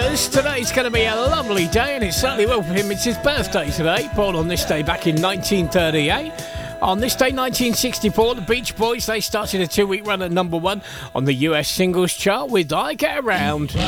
Waters. Today's going to be a lovely day, and it certainly will for him. It's his birthday today, born on this day back in 1938. On this day, 1964, the Beach Boys, they started a 2-week run at number 1 on the US singles chart with I Get Around.